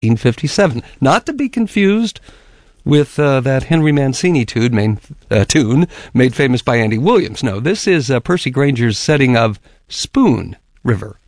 1857. Not to be confused with that Henry Mancini tune made famous by Andy Williams. No, this is Percy Granger's setting of Spoon River.